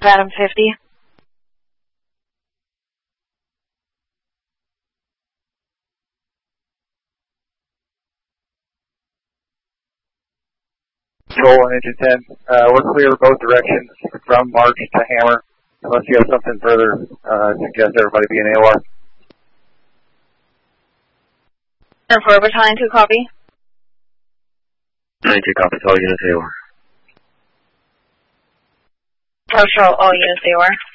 Adam 50. Control on engine 10. We're clear both directions from March to Hammer, unless you have something further suggest everybody be in AOR. And for battalion 2, copy. 92 copies, all units AOR. Show all units AOR.